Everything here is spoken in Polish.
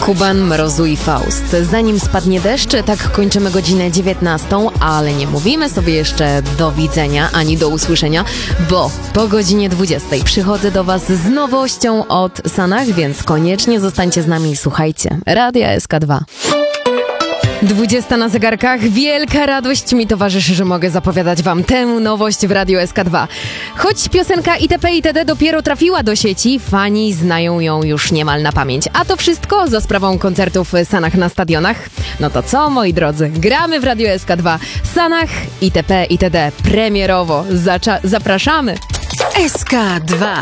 Kuban, Mrozu i Faust. Zanim spadnie deszcz, tak kończymy godzinę 19, ale nie mówimy sobie jeszcze do widzenia ani do usłyszenia, bo po godzinie 20 przychodzę do Was z nowością od Sanach, więc koniecznie zostańcie z nami i słuchajcie. Radia SK2. 20 na zegarkach. Wielka radość mi towarzyszy, że mogę zapowiadać Wam tę nowość w Radiu SK2. Choć piosenka itp. itd. dopiero trafiła do sieci, fani znają ją już niemal na pamięć. A to wszystko za sprawą koncertów Sanach na stadionach. No to co, moi drodzy? Gramy w Radiu SK2. Sanach itp. itd. premierowo. Zapraszamy! SK2